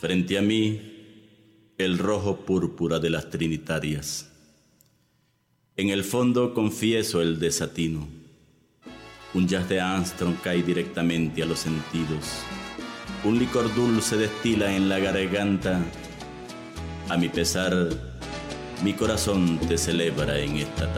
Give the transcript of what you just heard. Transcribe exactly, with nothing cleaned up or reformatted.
Frente a mí, el rojo púrpura de las trinitarias. En el fondo confieso el desatino. Un jazz de Armstrong cae directamente a los sentidos. Un licor dulce destila en la garganta. A mi pesar, mi corazón te celebra en esta tarde.